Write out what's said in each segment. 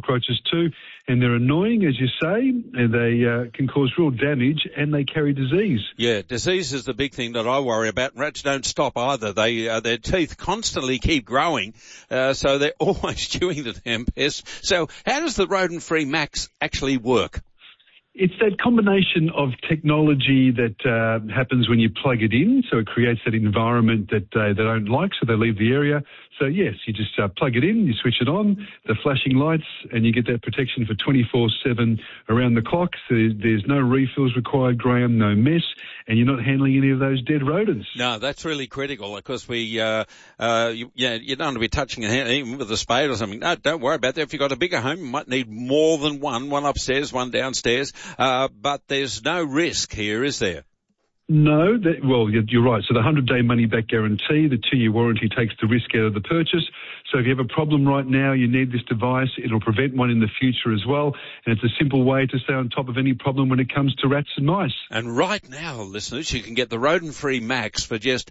cockroaches too, and they're annoying, as you say, and they can cause real damage, and they carry disease. Yeah, disease is the big thing that I worry about. Rats don't stop either. They their teeth constantly keep growing, so they're always chewing the damn pest. So how does the Rodent-Free Max actually work? It's that combination of technology that happens when you plug it in, so it creates that environment that they don't like, so they leave the area. So, yes, you just plug it in, you switch it on, the flashing lights, and you get that protection for 24/7 around the clock. So there's no refills required, Graham, no mess, and you're not handling any of those dead rodents. No, that's really critical, because you don't want to be touching a hand, even with a spade or something. No, don't worry about that. If you've got a bigger home, you might need more than one upstairs, one downstairs. But there's no risk here, is there? No, you're right. So the 100-day money-back guarantee, the 2-year warranty takes the risk out of the purchase. So if you have a problem right now, you need this device, it'll prevent one in the future as well. And it's a simple way to stay on top of any problem when it comes to rats and mice. And right now, listeners, you can get the Rodent-Free Max for just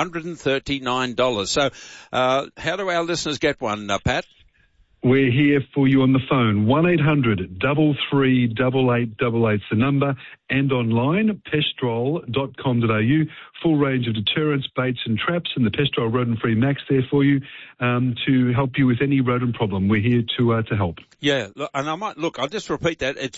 $139. So how do our listeners get one, Pat? We're here for you on the phone, 1-800-338888's the number, and online, pestrol.com.au. Full range of deterrents, baits and traps, and the Pestrol Rodent-Free Max there for you to help you with any rodent problem. We're here to help. Yeah, and I'll just repeat that. It's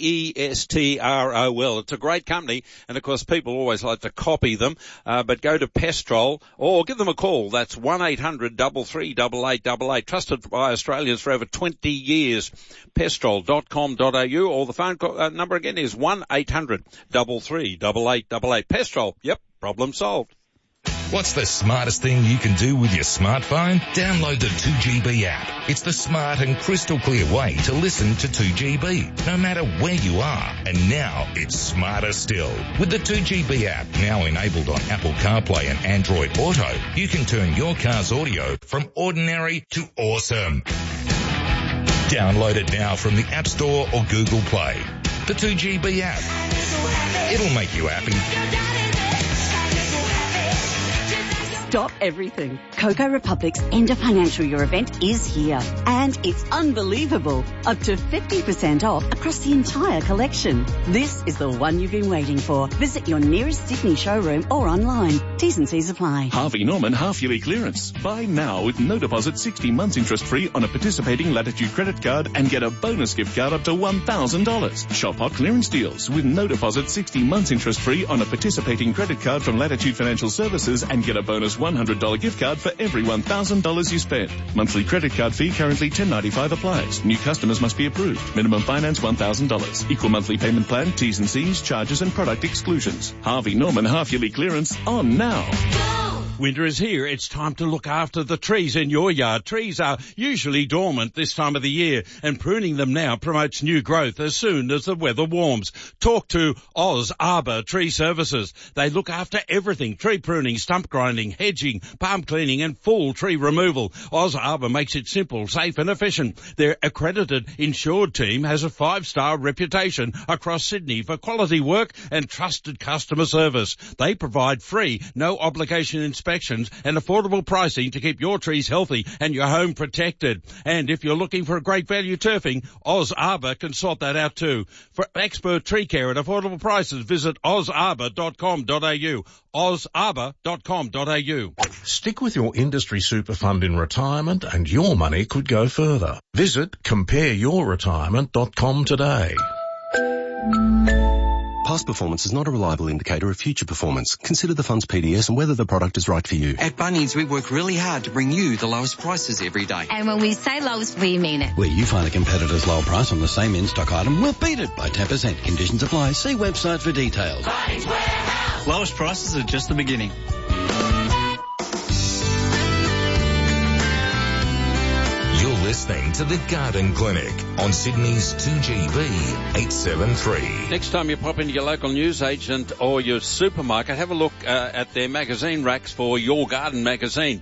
Pestrol. It's a great company, and of course people always like to copy them, but go to Pestrol or give them a call. That's 1-800-338888, trusted by Australians for over 20 years. Pestrol.com.au, or the phone number again is 1-800-338888. Pestrol, yep, problem solved. What's the smartest thing you can do with your smartphone? Download the 2GB app. It's the smart and crystal clear way to listen to 2GB, no matter where you are. And now it's smarter still. With the 2GB app, now enabled on Apple CarPlay and Android Auto, you can turn your car's audio from ordinary to awesome. Download it now from the App Store or Google Play. The 2GB app. It'll make you happy. Stop everything. Coco Republic's End of Financial Year event is here. And it's unbelievable. Up to 50% off across the entire collection. This is the one you've been waiting for. Visit your nearest Sydney showroom or online. T's and C's apply. Harvey Norman half-yearly clearance. Buy now with no deposit, 60 months interest-free on a participating Latitude credit card and get a bonus gift card up to $1,000. Shop hot clearance deals with no deposit, 60 months interest-free on a participating credit card from Latitude Financial Services and get a bonus $100 gift card for every $1,000 you spend. Monthly credit card fee currently $10.95 applies. New customers must be approved. Minimum finance $1,000. Equal monthly payment plan, T's and C's, charges and product exclusions. Harvey Norman half-yearly clearance on now. Winter is here. It's time to look after the trees in your yard. Trees are usually dormant this time of the year, and pruning them now promotes new growth as soon as the weather warms. Talk to Oz Arbor Tree Services. They look after everything: tree pruning, stump grinding, hedging, palm cleaning and full tree removal. Oz Arbor makes it simple, safe and efficient. Their accredited insured team has a 5-star reputation across Sydney for quality work and trusted customer service. They provide free, no obligation inspections and affordable pricing to keep your trees healthy and your home protected. And if you're looking for a great value turfing, Oz Arbor can sort that out too. For expert tree care at affordable prices, visit ozarbor.com.au. ozarbor.com.au. Stick with your industry super fund in retirement and your money could go further. Visit compareyourretirement.com today. Past performance is not a reliable indicator of future performance. Consider the fund's PDS and whether the product is right for you. At Bunnings, we work really hard to bring you the lowest prices every day. And when we say lowest, we mean it. Where you find a competitor's lower price on the same in-stock item, we'll beat it by 10%. Conditions apply. See website for details. Bunnings Warehouse. Lowest prices are just the beginning. Listening to the Garden Clinic on Sydney's 2GB 873. Next time you pop into your local newsagent or your supermarket, have a look at their magazine racks for Your Garden magazine.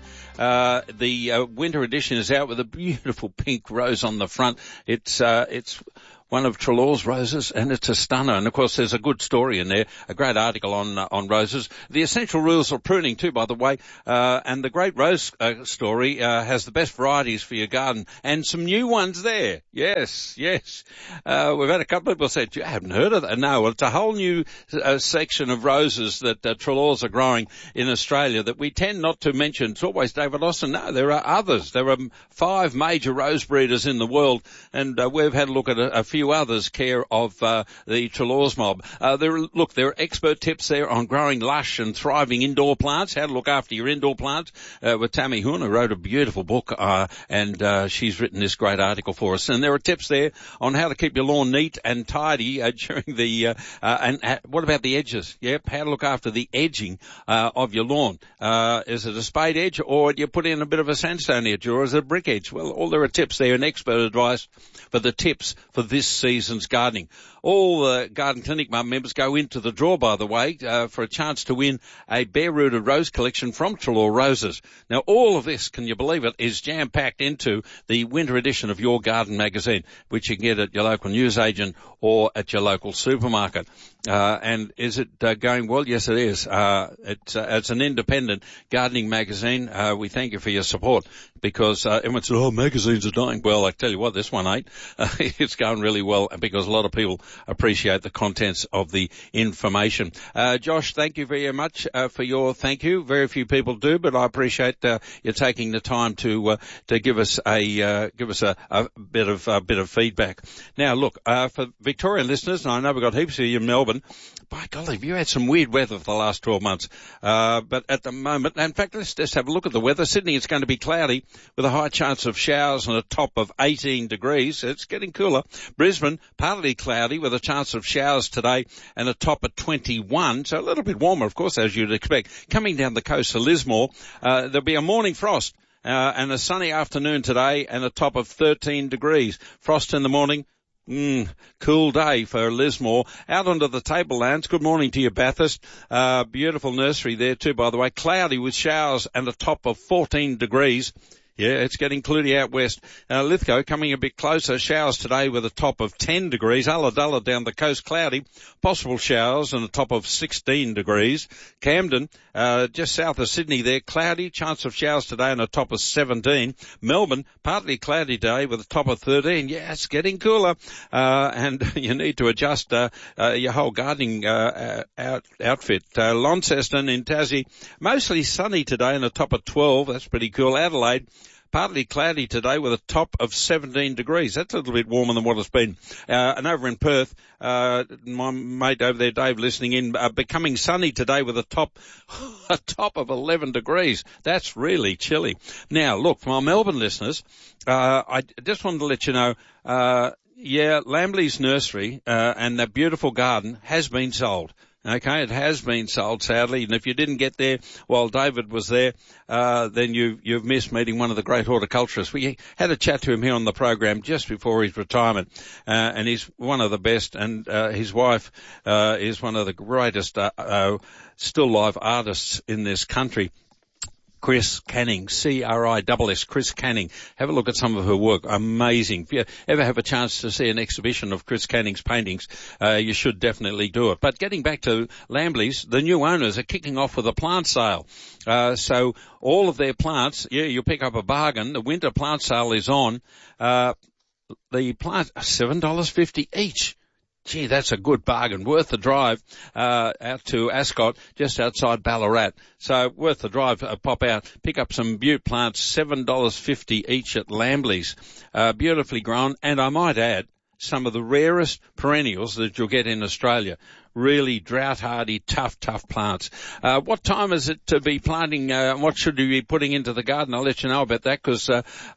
The winter edition is out with a beautiful pink rose on the front. It's one of Treloar's roses, and it's a stunner. And of course, there's a good story in there, a great article on roses. The essential rules of pruning too, by the way, and the great rose story has the best varieties for your garden and some new ones there. Yes. We've had a couple of people say, "You haven't heard of that?" No, well, it's a whole new section of roses that Treloar's are growing in Australia that we tend not to mention. It's always David Austin. No, there are others. There are 5 major rose breeders in the world, and we've had a look at a few others care of the Treloar's mob. There are expert tips there on growing lush and thriving indoor plants, how to look after your indoor plants, with Tammy Hoon, who wrote a beautiful book, and she's written this great article for us. And there are tips there on how to keep your lawn neat and tidy during the and what about the edges? Yep, how to look after the edging of your lawn. Is it a spade edge, or do you put in a bit of a sandstone edge, or is it a brick edge? Well, all there are tips there and expert advice for the tips for this season's gardening. All the Garden Clinic members go into the draw, by the way, for a chance to win a bare-rooted rose collection from Treloar Roses. Now, all of this, can you believe it, is jam-packed into the winter edition of Your Garden magazine, which you can get at your local newsagent or at your local supermarket. And is it going well? Yes, it is. It's an independent gardening magazine. We thank you for your support, because everyone said, "Oh, magazines are dying." Well, I tell you what, this one ain't. It's going really well because a lot of people appreciate the contents of the information. Josh, thank you very much for your thank you. Very few people do, but I appreciate you taking the time to give us a bit of feedback. Now, look, for Victorian listeners, and I know we've got heaps of you in Melbourne. By golly, you had some weird weather for the last 12 months. But at the moment, in fact, let's just have a look at the weather. Sydney, it's going to be cloudy with a high chance of showers and a top of 18 degrees. It's getting cooler. Brisbane, partly cloudy with a chance of showers today and a top of 21. So a little bit warmer, of course, as you'd expect. Coming down the coast to Lismore, there'll be a morning frost and a sunny afternoon today and a top of 13 degrees. Frost in the morning. Cool day for Lismore. Out onto the tablelands. Good morning to you, Bathurst. Beautiful nursery there too, by the way. Cloudy with showers and a top of 14 degrees. Yeah, it's getting cloudy out west. Lithgow coming a bit closer. Showers today with a top of 10 degrees. Ulladulla down the coast cloudy. Possible showers and a top of 16 degrees. Camden, just south of Sydney there, cloudy. Chance of showers today and a top of 17. Melbourne, partly cloudy day with a top of 13. Yeah, it's getting cooler. And you need to adjust your whole gardening outfit. Launceston in Tassie, mostly sunny today and a top of 12. That's pretty cool. Adelaide, partly cloudy today with a top of 17 degrees. That's a little bit warmer than what it's been. And over in Perth, my mate over there, Dave, listening in, becoming sunny today with a top of 11 degrees. That's really chilly. Now, look, for my Melbourne listeners, I just wanted to let you know, Lambley's nursery, and that beautiful garden has been sold. Okay, it has been sold, sadly, and if you didn't get there while David was there, then you've missed meeting one of the great horticulturists. We had a chat to him here on the program just before his retirement, and he's one of the best, and his wife is one of the greatest still live artists in this country. Chris Canning, C-R-I-S-S, Chris Canning. Have a look at some of her work. Amazing. If you ever have a chance to see an exhibition of Chris Canning's paintings, you should definitely do it. But getting back to Lambley's, the new owners are kicking off with a plant sale. So all of their plants, you pick up a bargain. The winter plant sale is on. The plants are $7.50 each. Gee, that's a good bargain. Worth the drive out to Ascot, just outside Ballarat. So worth the drive. Pop out, pick up some butte plants, $7.50 each at Lambley's. Beautifully grown, and I might add, some of the rarest perennials that you'll get in Australia. Really drought-hardy, tough plants. What time is it to be planting? What should you be putting into the garden? I'll let you know about that, because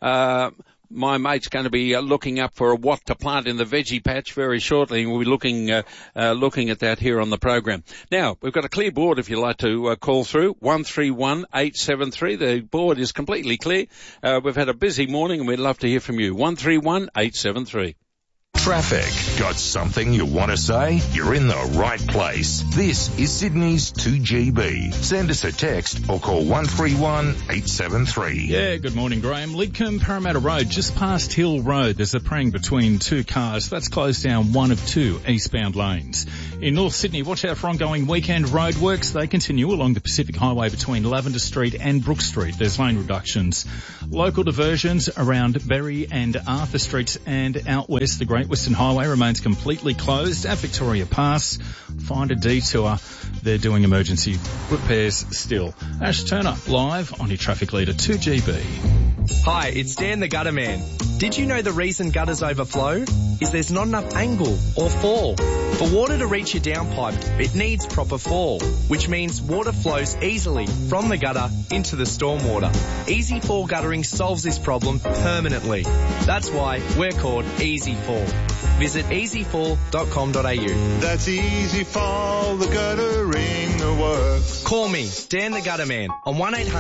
my mate's going to be looking up for what to plant in the veggie patch very shortly, and we'll be looking at that here on the program. Now, we've got a clear board if you'd like to call through, 131873. The board is completely clear. We've had a busy morning, and we'd love to hear from you, 131873. Traffic. Got something you want to say? You're in the right place. This is Sydney's 2GB. Send us a text or call 131 873. Yeah, good morning, Graham. Lidcombe Parramatta Road, just past Hill Road. There's a prang between two cars. That's closed down one of two eastbound lanes. In North Sydney, watch out for ongoing weekend roadworks. They continue along the Pacific Highway between Lavender Street and Brook Street. There's lane reductions. Local diversions around Berry and Arthur Streets, and out west, the Great Western Highway remains completely closed at Victoria Pass. Find a detour. They're doing emergency repairs still. Ash Turner, live on your traffic leader 2GB. Hi, it's Dan the Gutter Man. Did you know the reason gutters overflow is there's not enough angle or fall? For water to reach your downpipe, it needs proper fall, which means water flows easily from the gutter into the stormwater. Easy Fall guttering solves this problem permanently. That's why we're called Easy Fall. Visit easyfall.com.au. That's Easy Fall, the guttering works. Call me, Dan the Gutter Man, on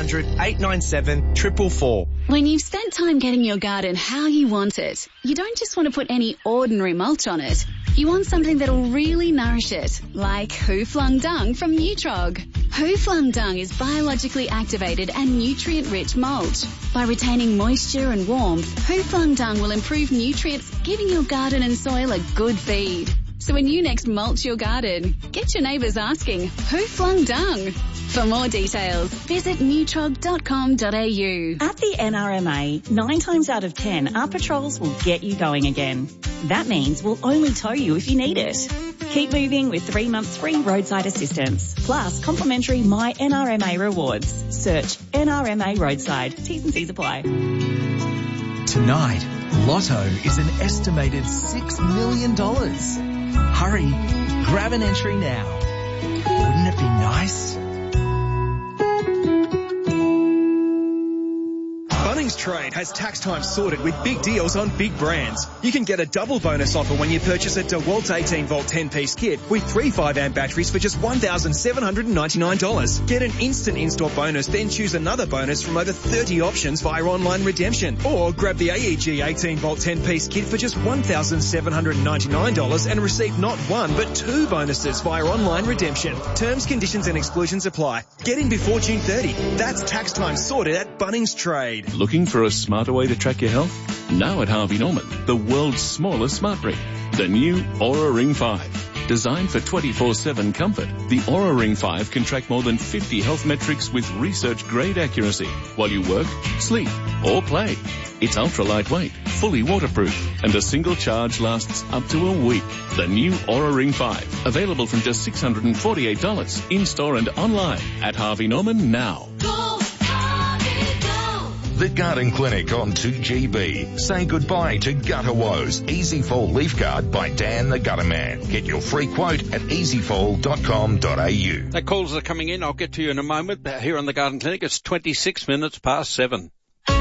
1-800-897-444. When you've spent time getting your garden how you want it, you don't just want to put any ordinary mulch on it. You want something that'll really nourish it, like Who Flung Dung from Nutrog. Who Flung Dung is biologically activated and nutrient-rich mulch. By retaining moisture and warmth, Who Flung Dung will improve nutrients, giving your garden and soil a good feed. So when you next mulch your garden, get your neighbours asking, who flung dung? For more details, visit nutrog.com.au. At the NRMA, 9 times out of 10, our patrols will get you going again. That means we'll only tow you if you need it. Keep moving with 3 months free roadside assistance, plus complimentary My NRMA rewards. Search NRMA Roadside. T's and C's apply. Tonight, Lotto is an estimated $6 million. Hurry, grab an entry now. Wouldn't it be nice? Bunnings Trade has tax time sorted with big deals on big brands. You can get a double bonus offer when you purchase a DeWalt 18-volt 10-piece kit with 3 5-amp batteries for just $1,799. Get an instant in-store bonus, then choose another bonus from over 30 options via online redemption. Or grab the AEG 18-volt 10-piece kit for just $1,799 and receive not one but 2 bonuses via online redemption. Terms, conditions and exclusions apply. Get in before June 30. That's tax time sorted at Bunnings Trade. Looking for a smarter way to track your health? Now at Harvey Norman, the world's smallest smart ring, the new Oura Ring 5. Designed for 24/7 comfort, the Oura Ring 5 can track more than 50 health metrics with research-grade accuracy while you work, sleep, or play. It's ultra-lightweight, fully waterproof, and a single charge lasts up to a week. The new Oura Ring 5, available from just $648 in-store and online at Harvey Norman now. The Garden Clinic on 2GB. Say goodbye to gutter woes. Easy Fall Leaf Guard by Dan the Gutter Man. Get your free quote at easyfall.com.au. The calls are coming in. I'll get to you in a moment. Here on the Garden Clinic, it's 26 minutes past 7.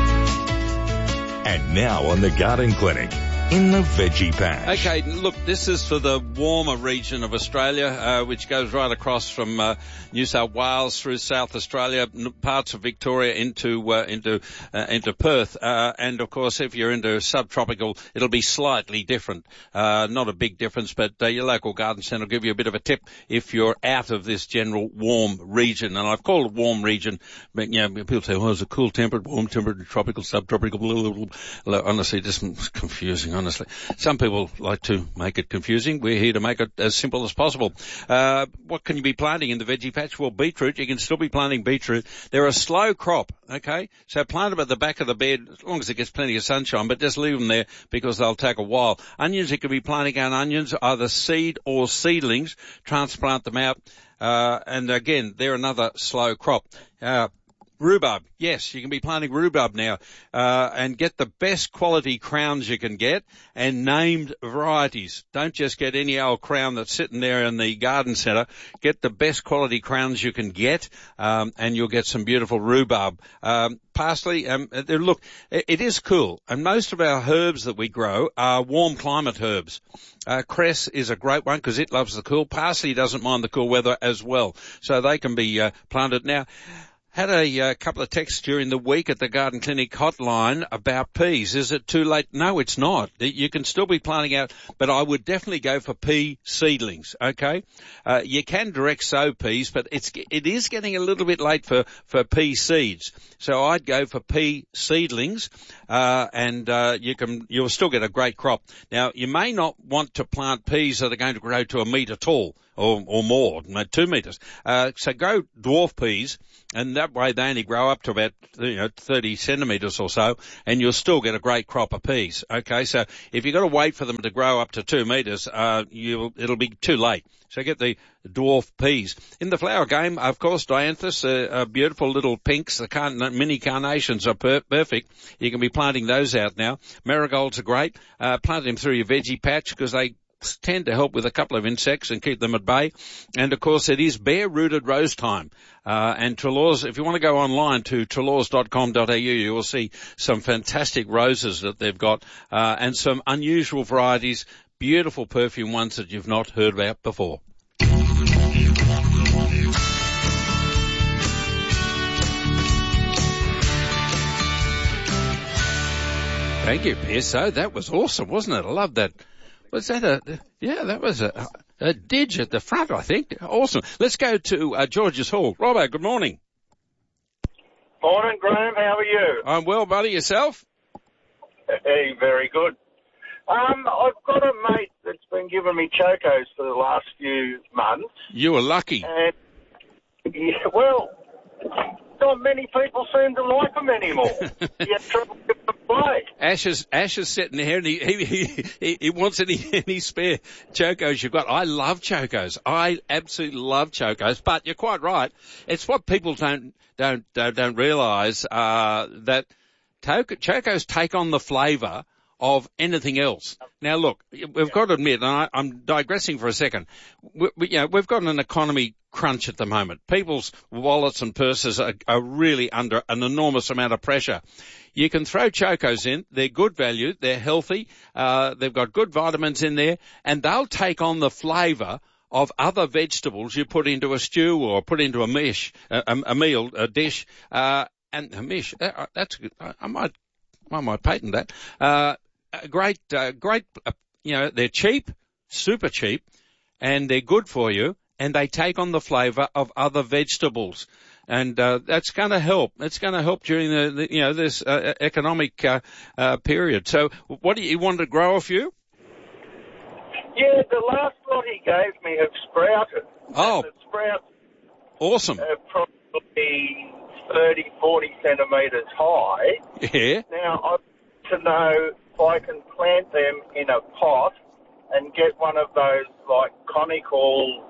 And now on the Garden Clinic, in the Veggie Patch. Okay, look, this is for the warmer region of Australia, which goes right across from New South Wales through South Australia, parts of Victoria into Perth, and of course, if you're into subtropical, it'll be slightly different. Not a big difference, but your local garden centre will give you a bit of a tip if you're out of this general warm region. And I've called it warm region, but people say, "Oh, it's a cool temperate, warm temperate, tropical, subtropical." Blah, blah, blah. Honestly, just confusing. Honestly, some people like to make it confusing. We're here to make it as simple as possible. What can you be planting in the veggie patch? Well, beetroot. You can still be planting beetroot. They're a slow crop, okay? So plant them at the back of the bed as long as it gets plenty of sunshine, but just leave them there because they'll take a while. Onions, you can be planting out onions, either seed or seedlings. Transplant them out. And again, they're another slow crop. Rhubarb. Yes, you can be planting rhubarb now, and get the best quality crowns you can get and named varieties. Don't just get any old crown that's sitting there in the garden centre. Get the best quality crowns you can get, and you'll get some beautiful rhubarb. Parsley, look, it is cool, and most of our herbs that we grow are warm climate herbs. Cress is a great one because it loves the cool. Parsley doesn't mind the cool weather as well, so they can be planted now. Had a couple of texts during the week at the Garden Clinic hotline about peas. Is it too late? No, it's not. You can still be planting out, but I would definitely go for pea seedlings, okay? You can direct sow peas, but it is getting a little bit late for pea seeds. So I'd go for pea seedlings, and you'll still get a great crop. Now, you may not want to plant peas that are going to grow to 1 metre tall or more, 2 metres. So go dwarf peas, and that way they only grow up to about 30 centimetres or so, and you'll still get a great crop of peas. Okay, so if you've got to wait for them to grow up to 2 metres, it'll be too late. So get the dwarf peas. In the flower game, of course, dianthus, beautiful little pinks. The mini carnations are perfect. You can be planting those out now. Marigolds are great. Plant them through your veggie patch because they tend to help with a couple of insects and keep them at bay. And of course it is bare-rooted rose time. And Treloar's, if you want to go online to treloars.com.au, you will see some fantastic roses that they've got, and some unusual varieties, beautiful perfume ones that you've not heard about before. Thank you, Pearso. That was awesome, wasn't it? I love that. Was that that was a didge at the front, I think. Awesome. Let's go to George's Hall. Robbo, good morning. Morning, Graham. How are you? I'm well, buddy. Yourself? Hey, very good. I've got a mate that's been giving me chocos for the last few months. You were lucky. And, well, not many people seem to like them anymore. You have trouble getting them play. Ash is sitting there and he wants any spare chocos you've got. I love chocos. I absolutely love chocos. But you're quite right. It's what people don't realise, that chocos take on the flavour of anything else. Now look, we've got to admit, and I'm digressing for a second, we've got an economy crunch at the moment. People's wallets and purses are really under an enormous amount of pressure. You can throw chocos in, they're good value, they're healthy, they've got good vitamins in there, and they'll take on the flavour of other vegetables you put into a stew or put into a dish, and a mish. That's good. I might patent that. Great, they're cheap, super cheap, and they're good for you, and they take on the flavour of other vegetables. And that's going to help. It's going to help during this economic period. So what do you want to grow a few? Yeah, the last lot he gave me have sprouted. Oh. It sprouts. Awesome. Probably 30, 40 centimetres high. Yeah. Now, I want to know if I can plant them in a pot and get one of those, like, conical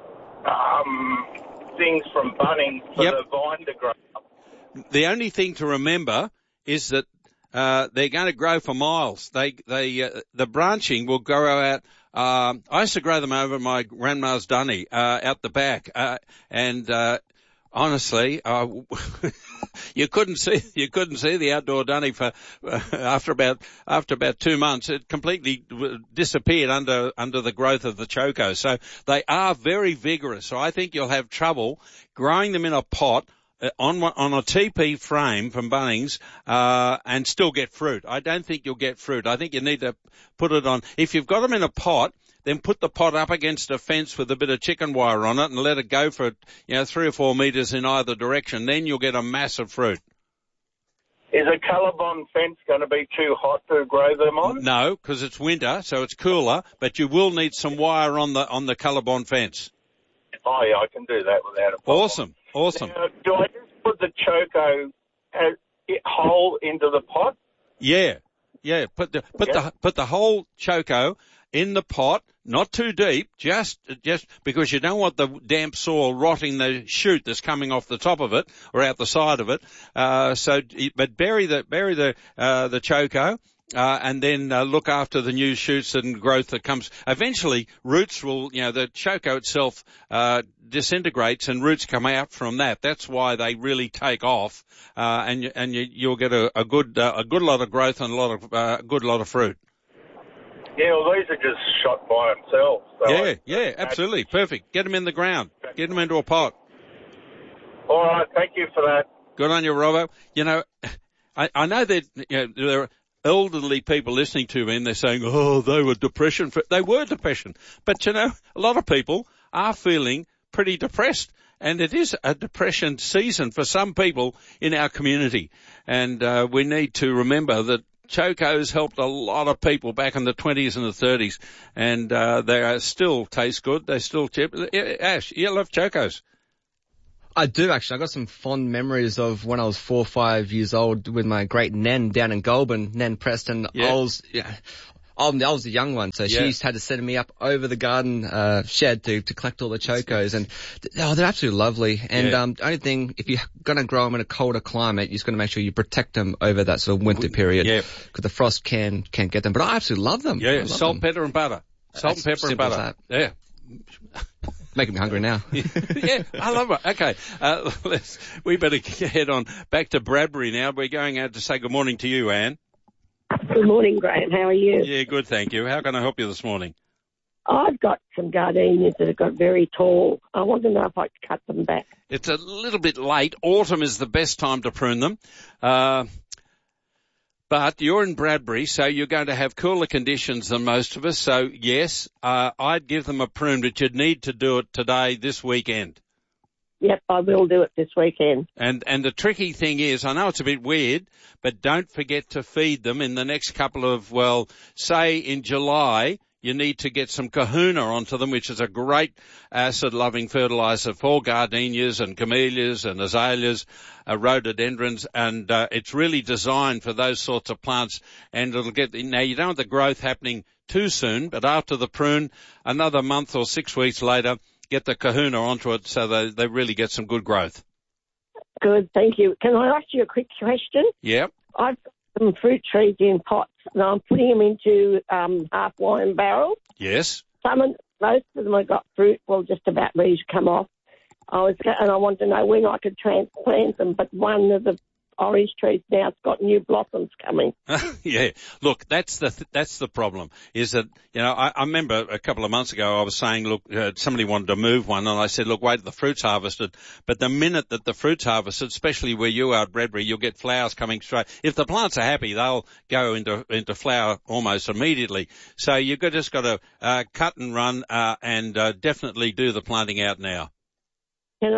things from Bunnings for the vine to grow up. The only thing to remember is that they're going to grow for miles. The branching will grow out. I used to grow them over my grandma's dunny out the back, and honestly, you couldn't see the outdoor dunny for after about 2 months. It completely disappeared under the growth of the choco. So they are very vigorous. So I think you'll have trouble growing them in a pot on a TP frame from Bunnings, and still get fruit. I don't think you'll get fruit. I think you need to put it on. If you've got them in a pot, then put the pot up against a fence with a bit of chicken wire on it and let it go for 3 or 4 metres in either direction. Then you'll get a massive fruit. Is a Colorbond fence going to be too hot to grow them on? No, because it's winter, so it's cooler. But you will need some wire on the Colorbond fence. Oh yeah, I can do that without a problem. Awesome. Now, do I just put the choco whole into the pot? Yeah. Put the whole choco in the pot, not too deep, just because you don't want the damp soil rotting the shoot that's coming off the top of it or out the side of it. But bury the choco. And then look after the new shoots and growth that comes. Eventually, roots will, the choco itself disintegrates and roots come out from that. That's why they really take off, and you'll get a good lot of growth and a good lot of fruit. Yeah, well, these are just shot by themselves. So yeah, absolutely. Perfect. Get them in the ground. Get them into a pot. All right, thank you for that. Good on you, Robbo. You know, I know that there are elderly people listening to me and they're saying, oh, they were depression. They were depression. But, a lot of people are feeling pretty depressed. And it is a depression season for some people in our community. And we need to remember that Chocos helped a lot of people back in the 20s and the 30s. And they still taste good. They're still cheap. Ash, you love Chocos. I do, actually. I got some fond memories of when I was 4 or 5 years old with my great Nan down in Goulburn, Nan Preston. Yeah. I was the young one, so she had to send me up over the garden shed to collect all the Chocos, and they're absolutely lovely. And the only thing, if you're going to grow them in a colder climate, you're just going to make sure you protect them over that sort of winter period, because the frost can't get them. But I absolutely love them. Yeah, salt, pepper, and butter. Salt, and pepper, and butter. Yeah. Making me hungry now. Yeah, I love it. Okay, we better head on back to Bradbury now. We're going out to say good morning to you, Anne. Good morning, Graham. How are you? Yeah, good, thank you. How can I help you this morning? I've got some gardenias that have got very tall. I want to know if I could cut them back. It's a little bit late. Autumn is the best time to prune them. But you're in Bradbury, so you're going to have cooler conditions than most of us. So, yes, I'd give them a prune, but you'd need to do it today, this weekend. Yep, I will do it this weekend. And the tricky thing is, I know it's a bit weird, but don't forget to feed them in the next couple of, say in July, you need to get some kahuna onto them, which is a great acid-loving fertilizer for gardenias and camellias and azaleas, rhododendrons, and it's really designed for those sorts of plants. And it'll now you don't want the growth happening too soon, but after the prune, another month or 6 weeks later, get the kahuna onto it so they really get some good growth. Good, thank you. Can I ask you a quick question? Yeah. I've got some fruit trees in pots, and I'm putting them into half wine barrels. Yes. Most of them have got fruit, just about ready to come off. And I want to know when I could transplant them, but one of the orange trees now, it's got new blossoms coming. Yeah. Look, that's the problem, is that, I remember a couple of months ago I was saying, look, somebody wanted to move one, and I said, look, wait till the fruit's harvested. But the minute that the fruit's harvested, especially where you are at Bradbury, you'll get flowers coming straight. If the plants are happy, they'll go into flower almost immediately. So you've just got to cut and run and definitely do the planting out now. Can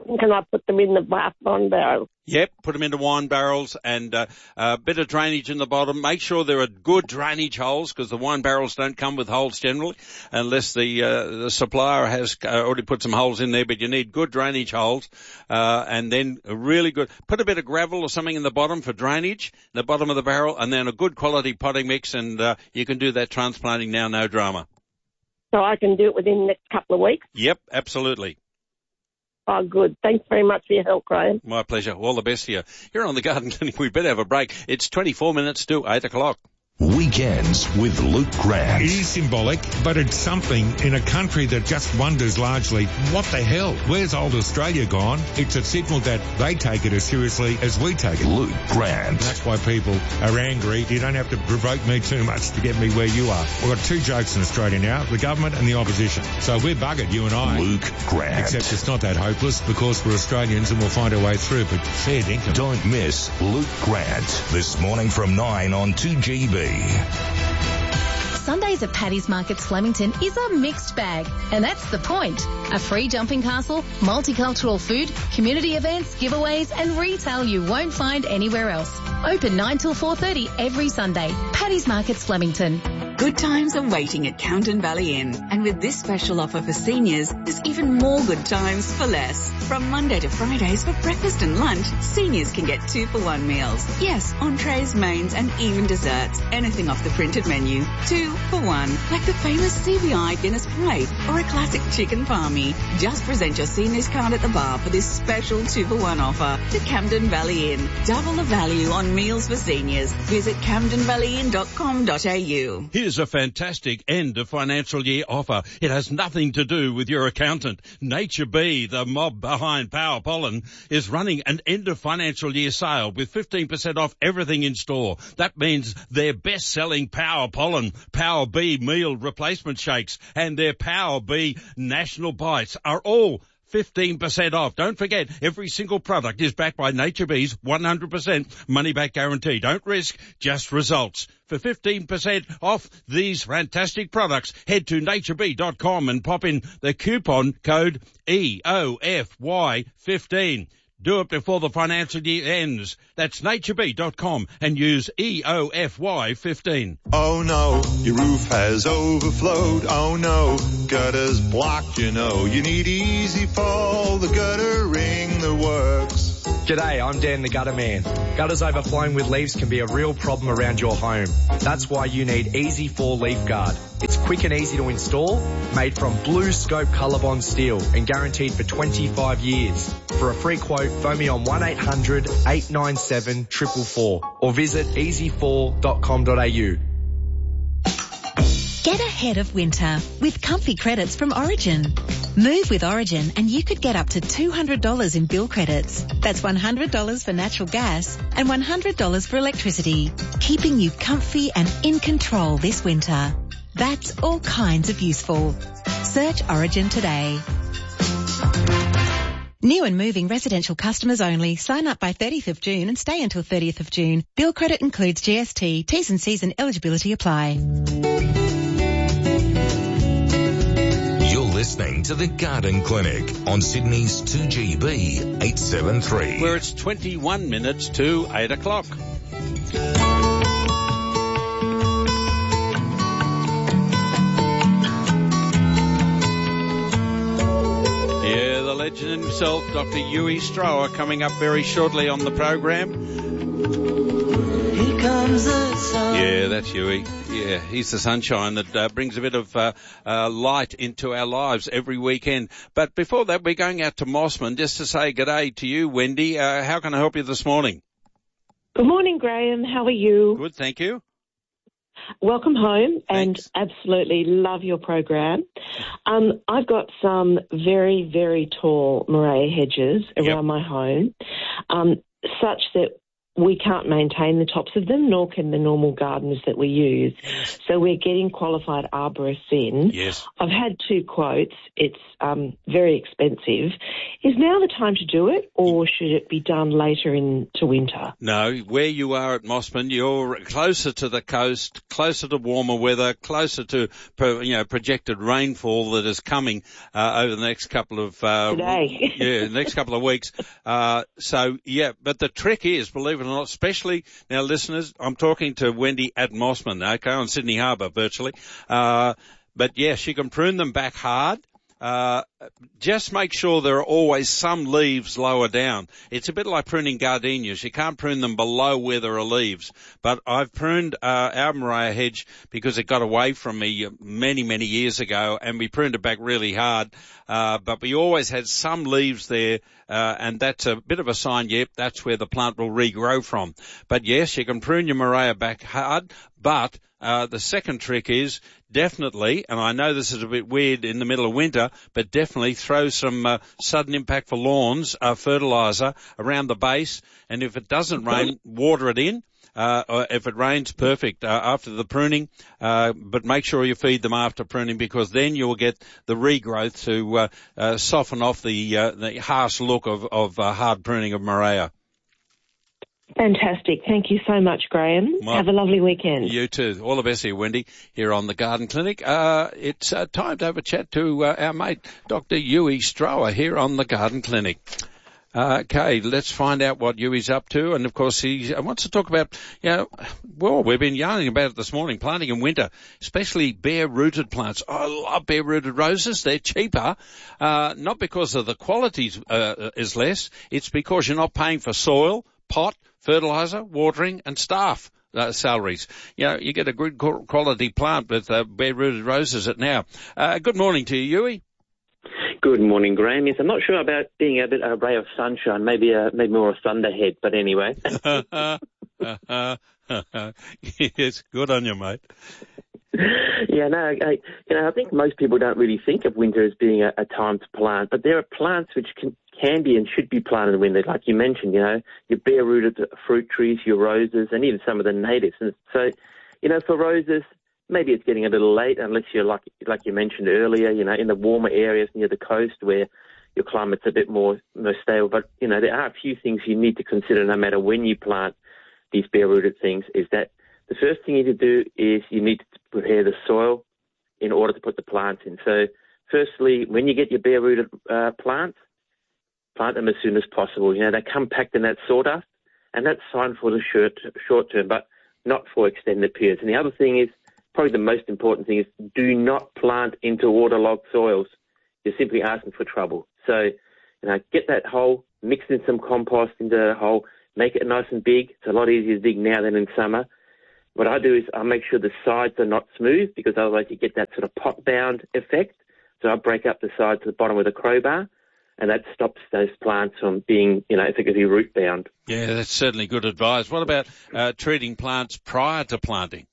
I put them in the wine barrel? Yep, put them into wine barrels and a bit of drainage in the bottom. Make sure there are good drainage holes, because the wine barrels don't come with holes generally unless the supplier has already put some holes in there, but you need good drainage holes and then really good. Put a bit of gravel or something in the bottom for drainage, the bottom of the barrel, and then a good quality potting mix, and you can do that transplanting now, no drama. So I can do it within the next couple of weeks? Yep, absolutely. Oh, good. Thanks very much for your help, Graham. My pleasure. All the best to you. You're on the Garden Clinic. We better have a break. It's 24 minutes to 8 o'clock. Weekends with Luke Grant. It is symbolic, but it's something in a country that just wonders largely, what the hell? Where's old Australia gone? It's a signal that they take it as seriously as we take it. Luke Grant. That's why people are angry. You don't have to provoke me too much to get me where you are. We've got two jokes in Australia now, the government and the opposition. So we're buggered, you and I. Luke Grant. Except it's not that hopeless, because we're Australians and we'll find our way through, but fair dinkum. Don't miss Luke Grant this morning from 9 on 2GB. Sundays at Paddy's Markets Flemington is a mixed bag, and that's the point. A free jumping castle, multicultural food, community events, giveaways, and retail you won't find anywhere else. Open 9 till 4:30 every Sunday. Paddy's Markets Flemington. Good times are waiting at Camden Valley Inn, and with this special offer for seniors, there's even more good times for less. From Monday to Fridays for breakfast and lunch, seniors can get 2-for-1 meals. Yes, entrees, mains, and even desserts. Anything off the printed menu. 2 for 1, like the famous CBI Guinness Plate or a classic chicken palmy. Just present your seniors card at the bar for this special 2-for-1 offer to Camden Valley Inn. Double the value on meals for seniors. Visit camdenvalleyinn.com.au. Here's a fantastic end of financial year offer. It has nothing to do with your accountant. Nature Bee, the mob behind Power Pollen, is running an end of financial year sale with 15% off everything in store. That means their best-selling Power Pollen, Power Bee meal replacement shakes, and their Power Bee National Bites are all 15% off. Don't forget, every single product is backed by NatureBee's 100% money-back guarantee. Don't risk, just results. For 15% off these fantastic products, head to naturebee.com and pop in the coupon code EOFY15. Do it before the financial year ends. That's naturebee.com and use EOFY15. Oh no, your roof has overflowed. Oh no, gutters blocked, you know. You need Easy Fall, the guttering that works. G'day, I'm Dan the Gutter Man. Gutters overflowing with leaves can be a real problem around your home. That's why you need Easy Fall Leaf Guard. It's quick and easy to install, made from Blue Scope Colorbond steel and guaranteed for 25 years. For a free quote, phone me on 1-800-897-444 or visit easyfall.com.au. Get ahead of winter with comfy credits from Origin. Move with Origin and you could get up to $200 in bill credits. That's $100 for natural gas and $100 for electricity, keeping you comfy and in control this winter. That's all kinds of useful. Search Origin today. New and moving residential customers only. Sign up by 30th of June and stay until 30th of June. Bill credit includes GST. T's and C's and eligibility apply. Listening to the Garden Clinic on Sydney's 2GB 873. Where it's 21 minutes to 8 o'clock. Yeah, the legend himself, Dr. Huey Strower, coming up very shortly on the program. Here comes the sun. Yeah, that's Huey. Yeah, he's the sunshine that brings a bit of light into our lives every weekend. But before that, we're going out to Mossman just to say g'day to you, Wendy. How can I help you this morning? Good morning, Graham. How are you? Good, thank you. Welcome home. Thanks. And absolutely love your program. I've got some very, very tall Morea hedges around my home, such that we can't maintain the tops of them, nor can the normal gardeners that we use. So we're getting qualified arborists in. Yes. I've had 2 quotes. It's very expensive. Is now the time to do it, or should it be done later into winter? No, where you are at Mossman, you're closer to the coast, closer to warmer weather, closer to projected rainfall that is coming over the next couple of next couple of weeks. But the trick is, believe it or not, especially now, listeners, I'm talking to Wendy at Mossman, okay, on Sydney Harbour virtually. But yes, you can prune them back hard. Just make sure there are always some leaves lower down. It's a bit like pruning gardenias. You can't prune them below where there are leaves. But I've pruned our Morea hedge because it got away from me many, many years ago, and we pruned it back really hard. But we always had some leaves there, and that's a bit of a sign, that's where the plant will regrow from. But yes, you can prune your Morea back hard, but the second trick is definitely, and I know this is a bit weird in the middle of winter, but definitely throw some sudden impact for lawns fertilizer around the base, and if it doesn't rain, water it in. Or if it rains, perfect after the pruning, but make sure you feed them after pruning, because then you'll get the regrowth to soften off the harsh look of hard pruning of Morea. Fantastic. Thank you so much, Graham. Have a lovely weekend. You too. All the best here, Wendy, here on the Garden Clinic. It's time to have a chat to our mate, Dr. Huey Strower, here on the Garden Clinic. Okay, let's find out what Huey's up to. And, of course, he wants to talk about, we've been yarning about it this morning, planting in winter, especially bare-rooted plants. I love bare-rooted roses. They're cheaper, not because of the quality is less. It's because you're not paying for soil, pot, fertilizer, watering, and staff salaries. You get a good quality plant with bare-rooted roses at now. Good morning to you, Huey. Good morning, Graham. Yes, I'm not sure about being a bit of a ray of sunshine, maybe more a thunderhead, but anyway. Yes, good on you, mate. Yeah, no, I think most people don't really think of winter as being a time to plant, but there are plants which can be and should be planted in winter, like you mentioned, your bare-rooted fruit trees, your roses, and even some of the natives. And so, for roses, maybe it's getting a little late unless you're like you mentioned earlier, in the warmer areas near the coast where, your climate's a bit more stable. But, you know, there are a few things you need to consider no matter when you plant these bare-rooted things, is that the first thing you need to do is you need to prepare the soil in order to put the plants in. So, firstly, when you get your bare-rooted plants, plant them as soon as possible. You know, they come packed in that sawdust, and that's fine for the short term, but not for extended periods. And the other thing is, probably the most important thing, is do not plant into waterlogged soils. You're simply asking for trouble. So, you know, get that hole, mix in some compost into the hole, make it nice and big. It's a lot easier to dig now than in summer. What I do is I make sure the sides are not smooth, because otherwise you get that sort of pot-bound effect. So I break up the sides to the bottom with a crowbar, and that stops those plants from being, you know, effectively root-bound. Yeah, that's certainly good advice. What about treating plants prior to planting?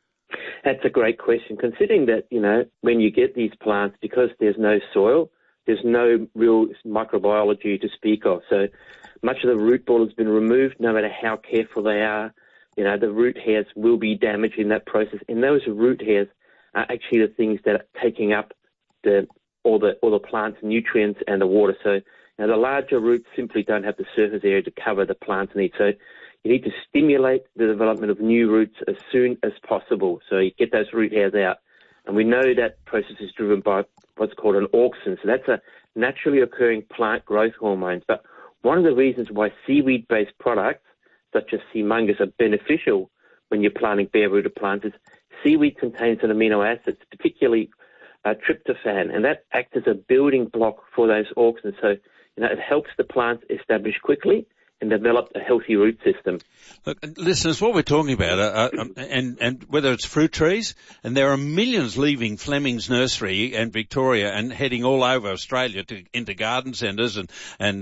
That's a great question, considering that, you know, when you get these plants, because there's no soil, there's no real microbiology to speak of. So much of the root ball has been removed, no matter how careful they are. You know, the root hairs will be damaged in that process, and those root hairs are actually the things that are taking up all the plant's nutrients and the water. So, you know, the larger roots simply don't have the surface area to cover the plant's needs. So you need to stimulate the development of new roots as soon as possible. So you get those root hairs out. And we know that process is driven by what's called an auxin. So that's a naturally occurring plant growth hormone. But one of the reasons why seaweed-based products, such as Sea Mungus, are beneficial when you're planting bare-rooted plants is seaweed contains an amino acid, particularly tryptophan, and that acts as a building block for those auxins. So, you know, it helps the plants establish quickly and develop a healthy root system. Look, listeners, what we're talking about, and whether it's fruit trees, and there are millions leaving Fleming's Nursery and Victoria and heading all over Australia into garden centres and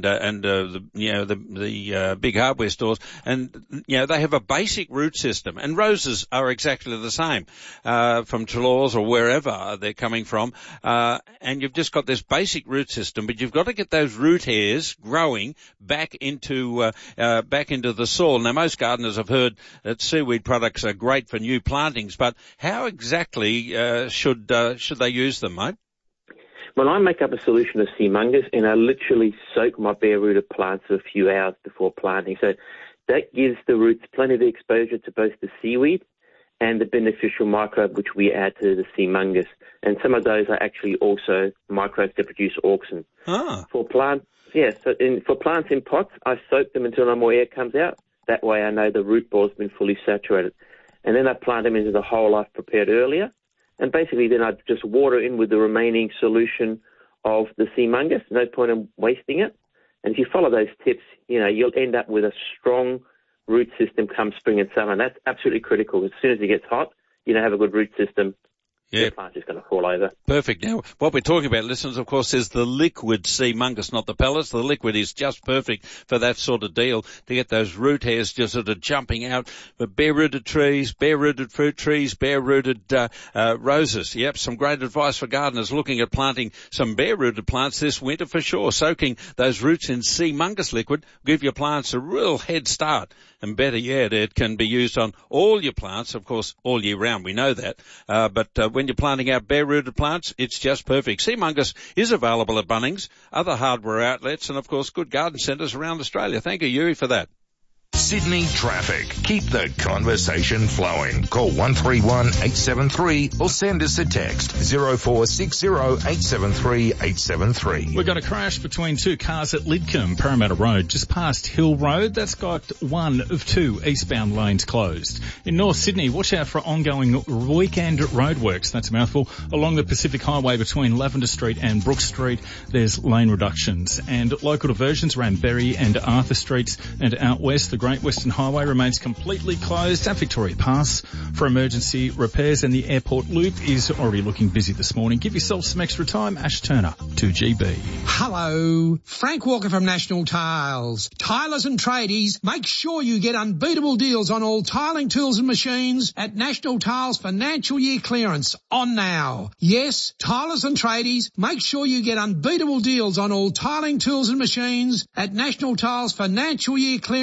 the big hardware stores, and you know they have a basic root system, and roses are exactly the same from Trelaws or wherever they're coming from, and you've just got this basic root system, but you've got to get those root hairs growing back into the soil. Now, most gardeners have heard that seaweed products are great for new plantings, but how exactly should they use them, mate? Well, I make up a solution of Sea Mungus, and I literally soak my bare-rooted plants for a few hours before planting. So that gives the roots plenty of exposure to both the seaweed and the beneficial microbe which we add to the Sea Mungus. And some of those are actually also microbes that produce auxin. For plants in pots, I soak them until no more air comes out. That way I know the root ball's been fully saturated. And then I plant them into the hole I've prepared earlier. And basically then I just water in with the remaining solution of the Sea Mungus. No point in wasting it. And if you follow those tips, you know, you'll end up with a strong root system come spring and summer. And that's absolutely critical. As soon as it gets hot, you don't have a good root system. Yeah. The plant's just going to fall over. Perfect. Now, what we're talking about, listeners, of course, is the liquid Sea Mungus, not the pellets. The liquid is just perfect for that sort of deal, to get those root hairs just sort of jumping out. But bare-rooted trees, bare-rooted fruit trees, bare-rooted roses. Yep, some great advice for gardeners looking at planting some bare-rooted plants this winter for sure. Soaking those roots in Sea Mungus liquid will give your plants a real head start. And better yet, it can be used on all your plants, of course, all year round. We know that. But when you're planting out bare-rooted plants, it's just perfect. Sea Mungus is available at Bunnings, other hardware outlets, and, of course, good garden centres around Australia. Thank you, Yuri, for that. Sydney traffic. Keep the conversation flowing. Call 131-873 or send us a text 0460-873-873. We've got a crash between two cars at Lidcombe, Parramatta Road, just past Hill Road. That's got one of two eastbound lanes closed. In North Sydney, watch out for ongoing weekend roadworks. That's a mouthful. Along the Pacific Highway between Lavender Street and Brook Street, there's lane reductions. And local diversions around Berry and Arthur Streets, and out west, the Great Western Highway remains completely closed at Victoria Pass for emergency repairs, and the airport loop is already looking busy this morning. Give yourself some extra time. Ash Turner, 2GB. Hello, Frank Walker from National Tiles. Tilers and tradies, make sure you get unbeatable deals on all tiling tools and machines at National Tiles Financial Year Clearance on now. Yes, tilers and tradies, make sure you get unbeatable deals on all tiling tools and machines at National Tiles Financial Year Clearance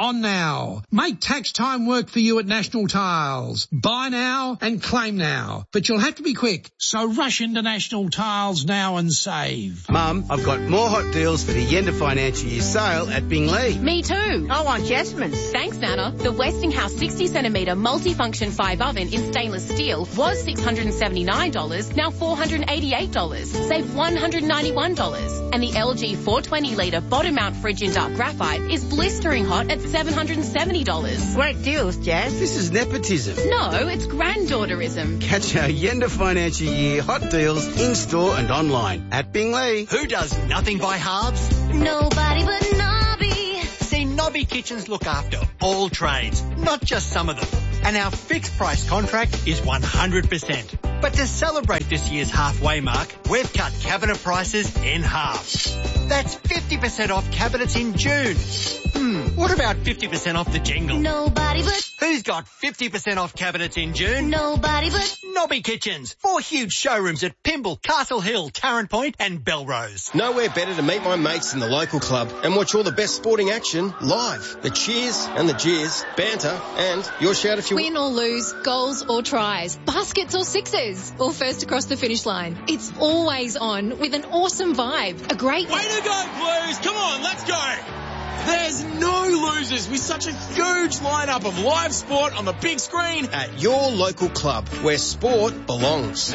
on now. Make tax time work for you at National Tiles. Buy now and claim now. But you'll have to be quick, so rush into National Tiles now and save. Mum, I've got more hot deals for the end of financial year sale at Bingley. Me too. I want Jasmine's. Thanks, Nana. The Westinghouse 60cm multifunction 5 oven in stainless steel was $679, now $488. Save $191. And the LG 420 litre bottom mount fridge in dark graphite is blistering hot at $770. Great deals, Jazz. This is nepotism. No, it's granddaughterism. Catch our end of financial year hot deals in-store and online at Bingley. Who does nothing by halves? Nobody but Nobby. See, Nobby Kitchens look after all trades, not just some of them. And our fixed price contract is 100%. But to celebrate this year's halfway mark, we've cut cabinet prices in half. That's 50% off cabinets in June. What about 50% off the jingle? Nobody but... Who's got 50% off cabinets in June? Nobody but... Nobby Kitchens. 4 huge showrooms at Pymble, Castle Hill, Tarrant Point and Belrose. Nowhere better to meet my mates in the local club and watch all the best sporting action live. The cheers and the jeers, banter and your shout if you win or lose, goals or tries, baskets or sixes, or first across the finish line. It's always on with an awesome vibe. A great... Way to go, Blues! Come on, let's go! There's no losers with such a huge lineup of live sport on the big screen at your local club where sport belongs.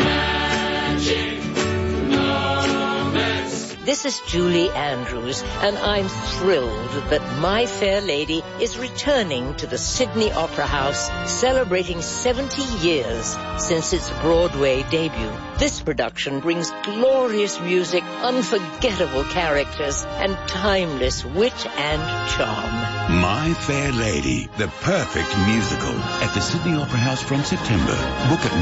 This is Julie Andrews, and I'm thrilled that My Fair Lady is returning to the Sydney Opera House, celebrating 70 years since its Broadway debut. This production brings glorious music, unforgettable characters, and timeless wit and charm. My Fair Lady, the perfect musical, at the Sydney Opera House from September. Book at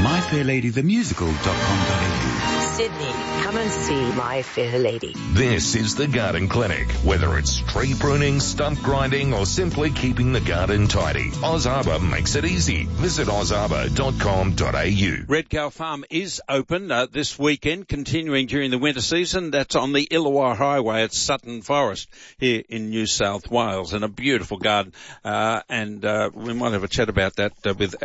myfairladythemusical.com.au. Sydney, come and see My Fair Lady. This is the Garden Clinic. Whether it's tree pruning, stump grinding, or simply keeping the garden tidy, Oz Arbor makes it easy. Visit ozarbor.com.au. Redcow Farm is open this weekend, continuing during the winter season. That's on the Illawarra Highway at Sutton Forest here in New South Wales, and a beautiful garden. And we might have a chat about that with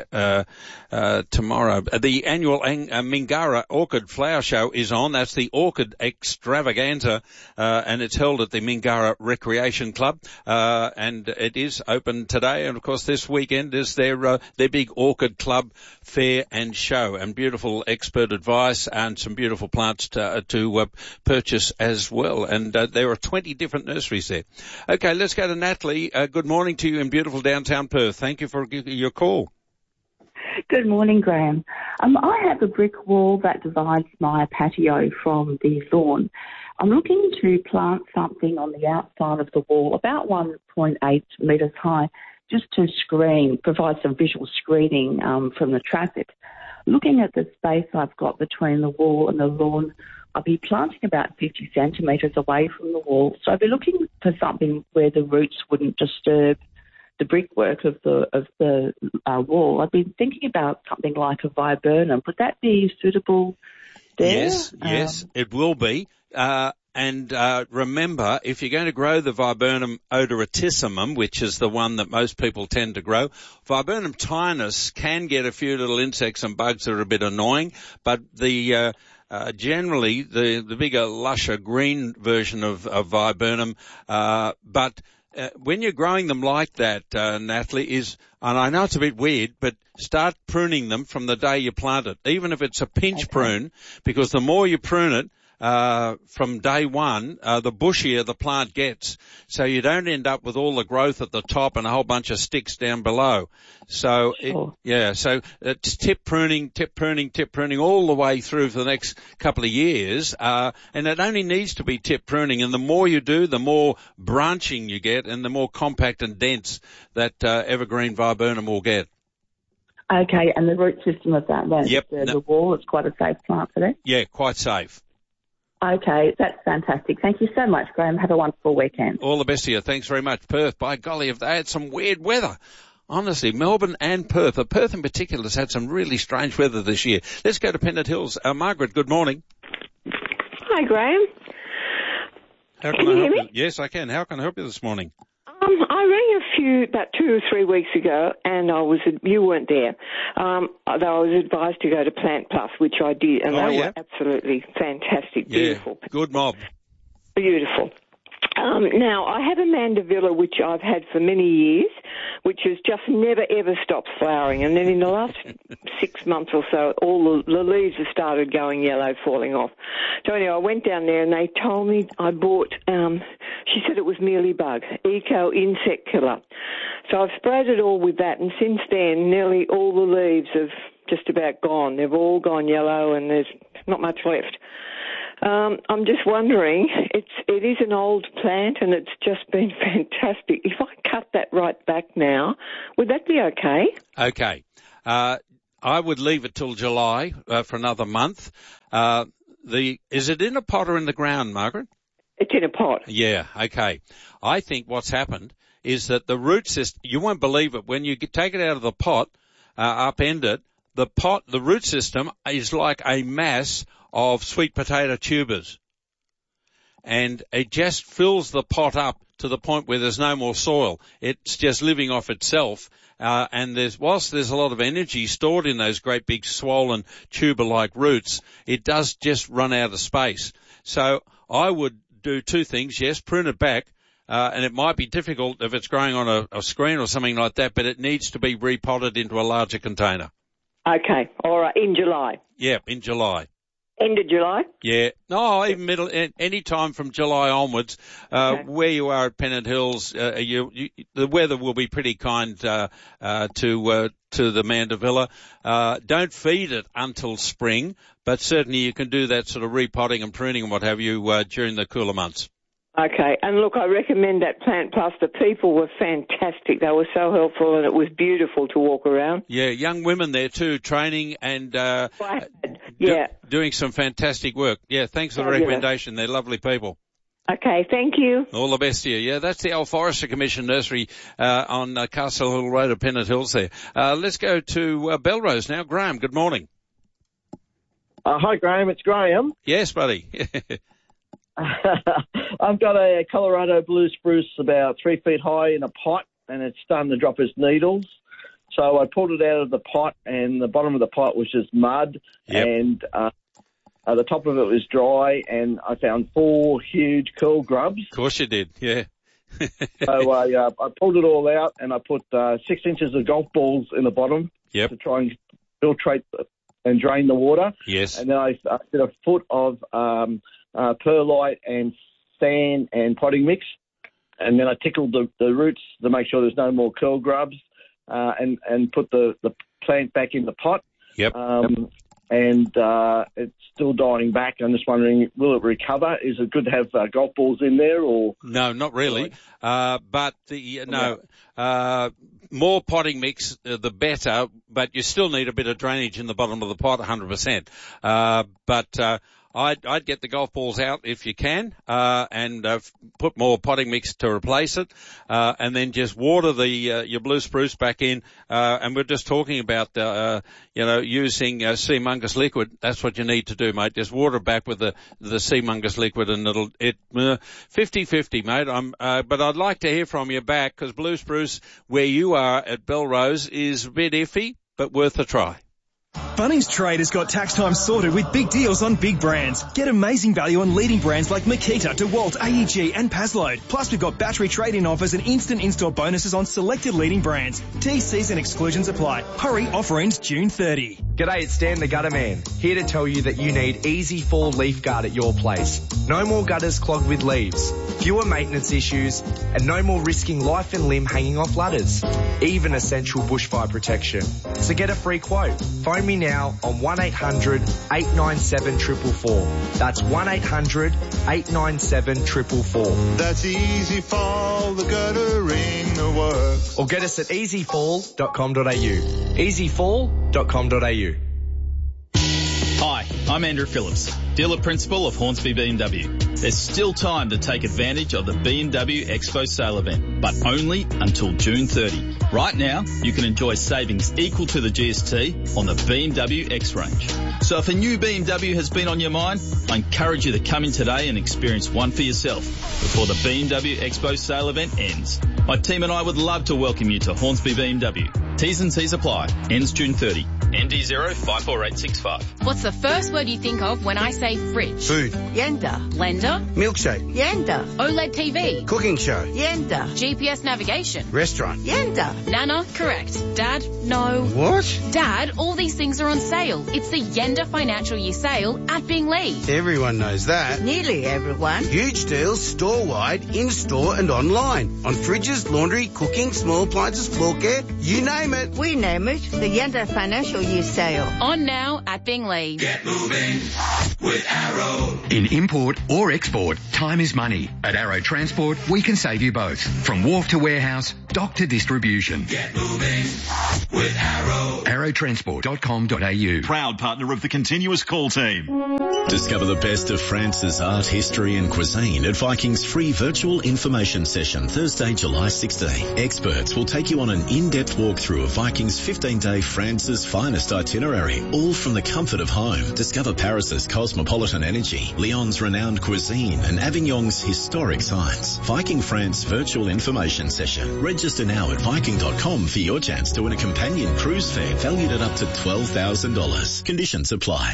tomorrow. The annual Mingara Orchid Flower Show is on. That's the Orchid Extravaganza, and it's held at the Mingara Recreation Club, and it is open today. And of course, this weekend is their big Orchid Club fair and show, and beautiful expert advice and some beautiful plants to purchase as well. And there are 20 different nurseries there. Okay, let's go to Natalie. Good morning to you in beautiful downtown Perth. Thank you for your call. Good morning, Graham. I have a brick wall that divides my patio from the lawn. I'm looking to plant something on the outside of the wall, about 1.8 metres high, just to provide some visual screening from the traffic. Looking at the space I've got between the wall and the lawn, I'll be planting about 50 centimetres away from the wall. So I'll be looking for something where the roots wouldn't disturb the brickwork of the wall. I've been thinking about something like a viburnum. Would that be suitable there? Yes, it will be. And remember, if you're going to grow the Viburnum odoratissimum, which is the one that most people tend to grow, Viburnum tinus can get a few little insects and bugs that are a bit annoying, but the generally the bigger, lusher green version of Viburnum, but when you're growing them like that, Natalie, and I know it's a bit weird, but start pruning them from the day you plant it, even if it's a pinch prune, because the more you prune it, from day one, the bushier the plant gets. So you don't end up with all the growth at the top and a whole bunch of sticks down below. So, so it's tip pruning all the way through for the next couple of years. And it only needs to be tip pruning. And the more you do, the more branching you get and the more compact and dense that evergreen viburnum will get. Okay, and the root system of that then? Yep. The wall, it's quite a safe plant for that? Yeah, quite safe. Okay, that's fantastic. Thank you so much, Graham. Have a wonderful weekend. All the best to you. Thanks very much. Perth, by golly, if they had some weird weather. Honestly, Melbourne and Perth. Perth in particular has had some really strange weather this year. Let's go to Pennant Hills. Margaret, good morning. Hi, Graham. Can you hear me? Yes, I can. How can I help you this morning? I rang about 2 or 3 weeks ago, and you weren't there. Though I was advised to go to Plant Plus, which I did, and they were absolutely fantastic, beautiful. Yeah, good mob. Beautiful. Now, I have a Mandevilla, which I've had for many years, which has just never, ever stopped flowering. And then in the last 6 months or so, all the leaves have started going yellow, falling off. So anyway, I went down there and they told me I bought, she said it was mealybug, Eco Insect Killer. So I've sprayed it all with that, and since then, nearly all the leaves have just about gone. They've all gone yellow and there's not much left. I'm just wondering, it is an old plant and it's just been fantastic. If I cut that right back now, would that be okay? Okay. I would leave it till July for another month. Is it in a pot or in the ground, Margaret? It's in a pot. Yeah, okay. I think what's happened is that the root system, you won't believe it, when you take it out of the pot, upend it, the root system is like a mass of sweet potato tubers. And it just fills the pot up to the point where there's no more soil. It's just living off itself. And whilst there's a lot of energy stored in those great big swollen tuber-like roots, it does just run out of space. So I would do two things. Yes, prune it back. And it might be difficult if it's growing on a screen or something like that, but it needs to be repotted into a larger container. Okay. All right. In July. Yeah, in July. End of July? Yeah. No, even any time from July onwards. Okay. Where you are at Pennant Hills, the weather will be pretty kind to the Mandevilla. Don't feed it until spring, but certainly you can do that sort of repotting and pruning and what have you during the cooler months. Okay, and look, I recommend that Plant Plus. The people were fantastic. They were so helpful, and it was beautiful to walk around. Yeah, young women there too, training and doing some fantastic work. Yeah, thanks for the recommendation. They're lovely people. Okay, thank you. All the best to you. Yeah, that's the Old Forester Commission Nursery on Castle Hill Road at Pennant Hills there. Let's go to Belrose now. Graham, good morning. Hi, Graham. It's Graham. Yes, buddy. I've got a Colorado blue spruce about 3 feet high in a pot, and it's starting to drop its needles. So I pulled it out of the pot, and the bottom of the pot was just mud, and the top of it was dry, and I found 4 huge curl grubs. Of course you did, yeah. So I pulled it all out, and I put 6 inches of golf balls in the bottom to try and filtrate and drain the water. Yes. And then I did a foot of perlite and sand and potting mix, and then I tickled the roots to make sure there's no more curl grubs, and put the plant back in the pot. Yep. And it's still dying back. I'm just wondering, will it recover? Is it good to have golf balls in there, or? No, not really. But more potting mix, the better, but you still need a bit of drainage in the bottom of the pot, 100%. I'd get the golf balls out if you can, and put more potting mix to replace it, and then just water your blue spruce back in. And we're just talking about, using Sea Mungus liquid. That's what you need to do, mate. Just water it back with the Sea Mungus liquid, and 50-50, mate. But I'd like to hear from you back, because blue spruce where you are at Belrose is a bit iffy, but worth a try. Bunnings Trade has got tax time sorted with big deals on big brands. Get amazing value on leading brands like Makita, DeWalt, AEG and Pazload. Plus we've got battery trade-in offers and instant install bonuses on selected leading brands. TCs and exclusions apply. Hurry, offer ends June 30. G'day, it's Dan the Gutter Man, here to tell you that you need Easy Fall Leaf Guard at your place. No more gutters clogged with leaves, fewer maintenance issues, and no more risking life and limb hanging off ladders. Even essential bushfire protection. So get a free quote. Phone me now on 1-800-897-444. That's 1-800-897-444. That's Easy Fall, the guttering, the work. Or get us at easyfall.com.au. easyfall.com.au. Hi, I'm Andrew Phillips, dealer principal of Hornsby BMW. There's still time to take advantage of the BMW Expo sale event, but only until June 30. Right now, you can enjoy savings equal to the GST on the BMW X range. So if a new BMW has been on your mind, I encourage you to come in today and experience one for yourself before the BMW Expo sale event ends. My team and I would love to welcome you to Hornsby BMW. T's and C's apply. Ends June 30. ND0 54865. What's the first word you think of when I say fridge? Food. Yenda. Blender. Milkshake. Yenda. OLED TV. Cooking show. Yenda. GPS navigation. Restaurant. Yenda. Nana, correct. Dad, no. What? Dad, all these things are on sale. It's the Yenda Financial Year Sale at Binglee. Everyone knows that. Nearly everyone. Huge deals store-wide, in-store and online. On fridges, laundry, cooking, small appliances, floor care, you name it. We name it the Yenda Financial Year Sale. On now at Binglee. Get moving with Arrow. In import or export, time is money. At Arrow Transport, we can save you both. From wharf to warehouse, dock to distribution. Get moving with Arrow. arrowtransport.com.au. Proud partner of the Continuous Call team. Discover the best of France's art, history and cuisine at Viking's free virtual information session Thursday, July 16. Experts will take you on an in-depth walkthrough of Viking's 15-day France's finest itinerary, all from the comfort of home. Discover Paris's cosmopolitan energy, Lyon's renowned cuisine and Avignon's historic sights. Viking France virtual information session. Register now at Viking.com for your chance to win a companion cruise fare valued at up to $12,000. Conditions apply.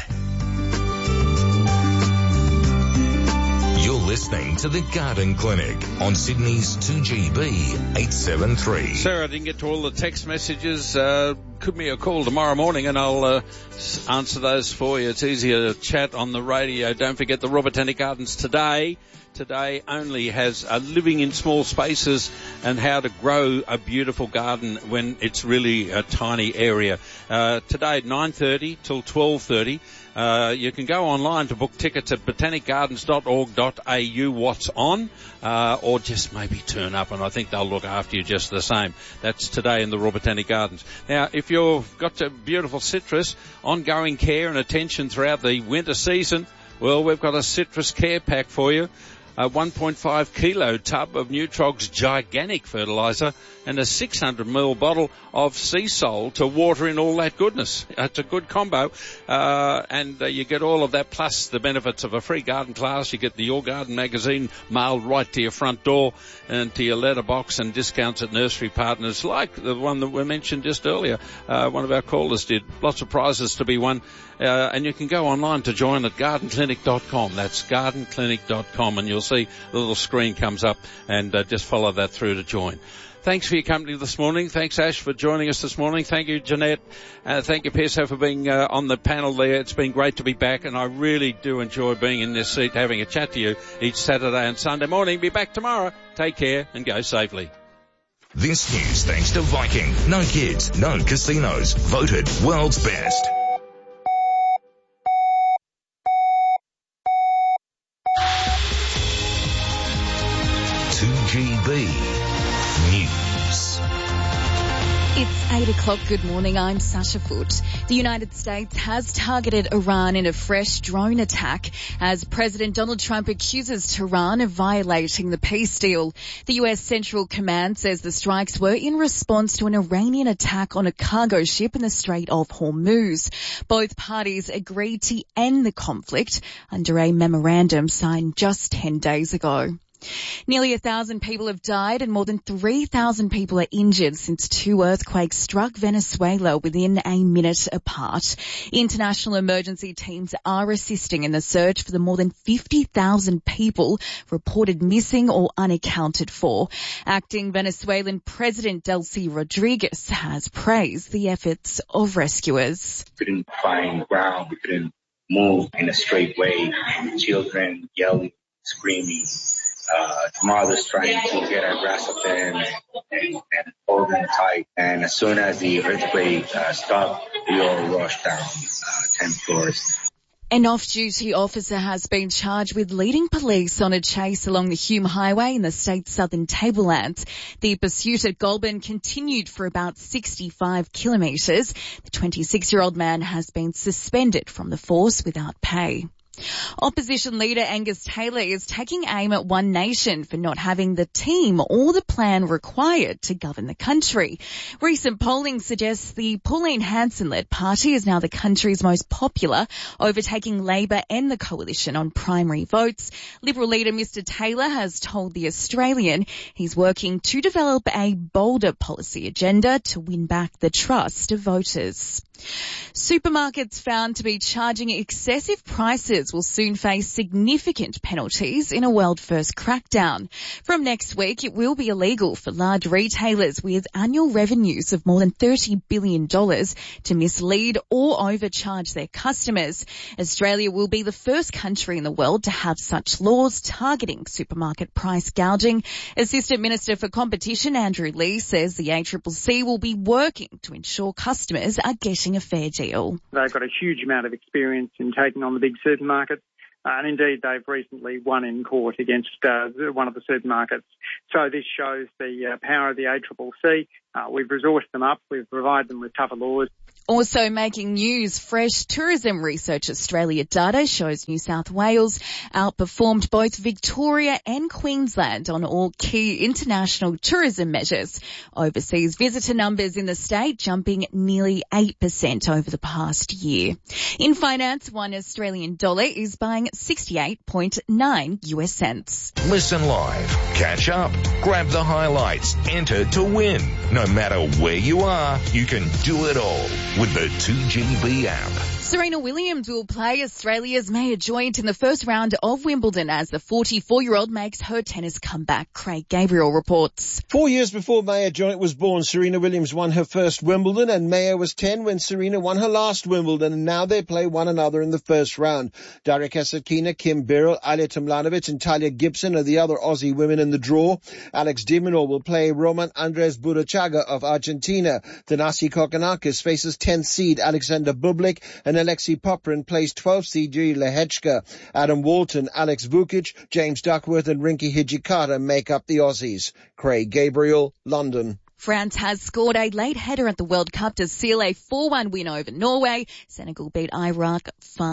You're listening to The Garden Clinic on Sydney's 2GB 873. Sarah, I didn't get to all the text messages. Give me a call tomorrow morning and I'll answer those for you. It's easier to chat on the radio. Don't forget the Royal Botanic Gardens today only has living in small spaces and how to grow a beautiful garden when it's really a tiny area. Today at 9:30 till 12:30. You can go online to book tickets at botanicgardens.org.au what's on, or just maybe turn up and I think they'll look after you just the same. That's today in the Royal Botanic Gardens. Now, if you've got a beautiful citrus, ongoing care and attention throughout the winter season, well, we've got a citrus care pack for you. A 1.5 kilo tub of Nutrog's gigantic fertiliser and a 600ml bottle of sea salt to water in all that goodness. It's a good combo, and you get all of that plus the benefits of a free garden class. You get the Your Garden magazine mailed right to your front door and to your letterbox, and discounts at nursery partners like the one that we mentioned just earlier. One of our callers did. Lots of prizes to be won. And you can go online to join at gardenclinic.com. That's gardenclinic.com, and you'll see the little screen comes up, and just follow that through to join. Thanks for your company this morning. Thanks, Ash, for joining us this morning. Thank you, Jeanette. Thank you, Peso, for being on the panel there. It's been great to be back, and I really do enjoy being in this seat, having a chat to you each Saturday and Sunday morning. Be back tomorrow. Take care and go safely. This news thanks to Viking. No kids, no casinos. Voted world's best. 2GB News. It's 8 o'clock. Good morning. I'm Sasha Foote. The United States has targeted Iran in a fresh drone attack as President Donald Trump accuses Tehran of violating the peace deal. The U.S. Central Command says the strikes were in response to an Iranian attack on a cargo ship in the Strait of Hormuz. Both parties agreed to end the conflict under a memorandum signed just 10 days ago. Nearly 1,000 people have died and more than 3,000 people are injured since two earthquakes struck Venezuela within a minute apart. International emergency teams are assisting in the search for the more than 50,000 people reported missing or unaccounted for. Acting Venezuelan President Delcy Rodriguez has praised the efforts of rescuers. We couldn't find ground. We couldn't move in a straight way. Children yelling, screaming. Mothers trying to get our grass up there and hold them tight. And as soon as the earthquake stopped, we all rushed down 10 floors. An off-duty officer has been charged with leading police on a chase along the Hume Highway in the state's southern tablelands. The pursuit at Goulburn continued for about 65 kilometres. The 26-year-old man has been suspended from the force without pay. Opposition leader Angus Taylor is taking aim at One Nation for not having the team or the plan required to govern the country. Recent polling suggests the Pauline Hanson-led party is now the country's most popular, overtaking Labor and the coalition on primary votes. Liberal leader Mr Taylor has told The Australian he's working to develop a bolder policy agenda to win back the trust of voters. Supermarkets found to be charging excessive prices will soon face significant penalties in a world-first crackdown. From next week, it will be illegal for large retailers with annual revenues of more than $30 billion to mislead or overcharge their customers. Australia will be the first country in the world to have such laws targeting supermarket price gouging. Assistant Minister for Competition Andrew Lee says the ACCC will be working to ensure customers are getting a fair deal. They've got a huge amount of experience in taking on the big supermarkets, and indeed they've recently won in court against one of the supermarkets. So this shows the power of the ACCC. We've resourced them up. We've provided them with tougher laws. Also making news, fresh Tourism Research Australia data shows New South Wales outperformed both Victoria and Queensland on all key international tourism measures. Overseas visitor numbers in the state jumping nearly 8% over the past year. In finance, one Australian dollar is buying 68.9 US cents. Listen live, catch up, grab the highlights, enter to win. No matter where you are, you can do it all with the 2GB app. Serena Williams will play Australia's Maya Joint in the first round of Wimbledon as the 44-year-old makes her tennis comeback. Craig Gabriel reports. 4 years before Maya Joint was born, Serena Williams won her first Wimbledon, and Maya was 10 when Serena won her last Wimbledon, and now they play one another in the first round. Darika Sakina, Kim Birrell, Alia Tomljanovic and Talia Gibson are the other Aussie women in the draw. Alex de Minaur will play Roman Andres Buruchaga of Argentina. Thanasi Kokkinakis faces 10th seed Alexander Bublik, and Alexei Poprin plays 12th seed Yuri Lehechka. Adam Walton, Alex Vukic, James Duckworth and Rinky Hijikata make up the Aussies. Craig Gabriel, London. France has scored a late header at the World Cup to seal a 4-1 win over Norway. Senegal beat Iraq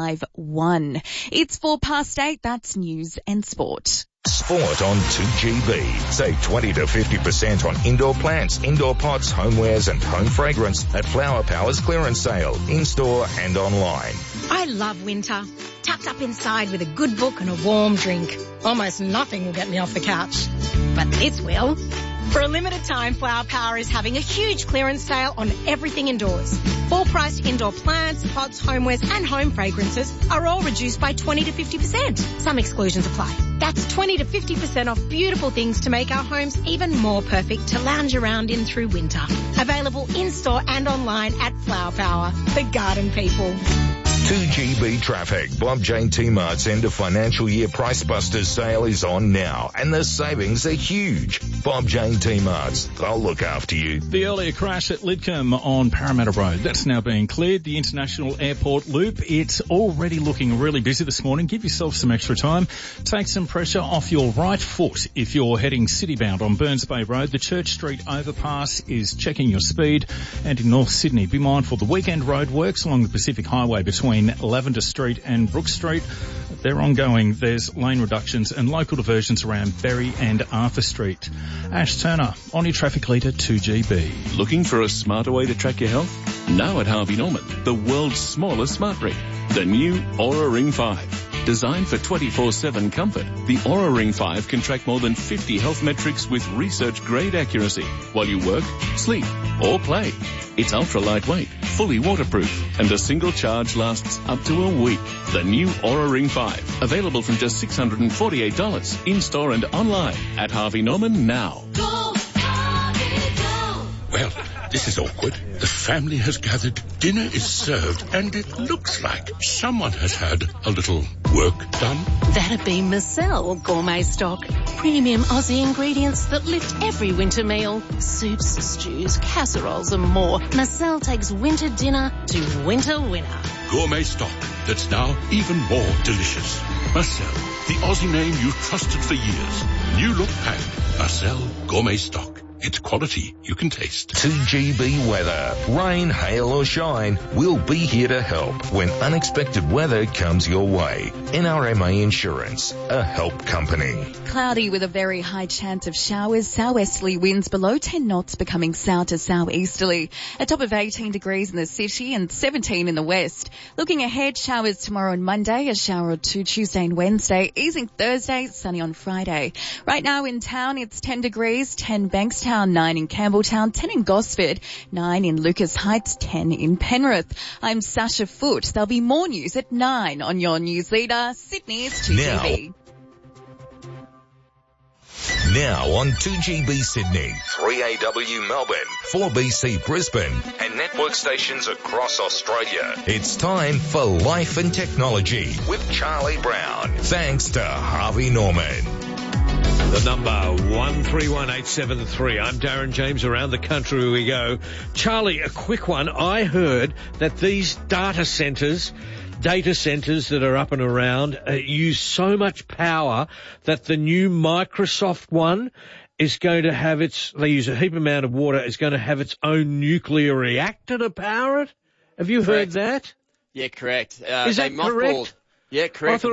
5-1. It's 8:04. That's news and sport. Sport on 2GB. Save 20 to 50% on indoor plants, indoor pots, homewares and home fragrance at Flower Power's clearance sale, in-store and online. I love winter. Tucked up inside with a good book and a warm drink. Almost nothing will get me off the couch. But this will. For a limited time, Flower Power is having a huge clearance sale on everything indoors. Full-priced indoor plants, pots, homewares and home fragrances are all reduced by 20 to 50%. Some exclusions apply. That's 20 to 50% off beautiful things to make our homes even more perfect to lounge around in through winter. Available in-store and online at Flower Power, the garden people. 2GB traffic. Bob Jane T-Mart's end of financial year Price Busters sale is on now, and the savings are huge. Bob Jane T-Mart's, they'll look after you. The earlier crash at Lidcombe on Parramatta Road, that's now being cleared. The International Airport Loop, it's already looking really busy this morning. Give yourself some extra time. Take some pressure off your right foot if you're heading city-bound on Burns Bay Road. The Church Street overpass is checking your speed. And in North Sydney, be mindful the weekend road works along the Pacific Highway between Lavender Street and Brook Street. They're ongoing. There's lane reductions and local diversions around Berry and Arthur Street. Ash Turner, on your traffic leader 2GB. Looking for a smarter way to track your health? Now at Harvey Norman, the world's smallest smart ring, the new Aura Ring 5. Designed for 24/7 comfort, the Aura Ring 5 can track more than 50 health metrics with research-grade accuracy while you work, sleep, or play. It's ultra-lightweight, fully waterproof, and a single charge lasts up to a week. The new Aura Ring 5, available from just $648 in-store and online at Harvey Norman now. Go, Harvey, go! Well, this is awkward. The family has gathered, dinner is served, and it looks like someone has had a little work done. That'd be Marcel Gourmet Stock. Premium Aussie ingredients that lift every winter meal. Soups, stews, casseroles and more. Marcel takes winter dinner to winter winner. Gourmet stock that's now even more delicious. Marcel, the Aussie name you've trusted for years. New look packed. Marcel Gourmet Stock. It's quality you can taste. 2GB weather. Rain, hail or shine, we'll be here to help when unexpected weather comes your way. NRMA Insurance, a help company. Cloudy with a very high chance of showers. Southwesterly winds below 10 knots becoming south to southeasterly. A top of 18 degrees in the city and 17 in the west. Looking ahead, showers tomorrow and Monday, a shower or two Tuesday and Wednesday, easing Thursday, sunny on Friday. Right now in town, it's 10 degrees, 10 Bankstown, 9 in Campbelltown, 10 in Gosford, 9 in Lucas Heights, 10 in Penrith. I'm Sasha Foote. There'll be more news at 9 on your news leader, Sydney's 2GB. Now on 2GB Sydney, 3AW Melbourne, 4BC Brisbane, and network stations across Australia. It's time for Life and Technology with Charlie Brown. Thanks to Harvey Norman. The number 131873. I'm Darren James. Around the country we go. Charlie, a quick one. I heard that these data centres that are up and around use so much power that the new Microsoft one is going to have they use a heap amount of water, is going to have its own nuclear reactor to power it. Have you heard that? Yeah, correct. Is that correct? Yeah, correct.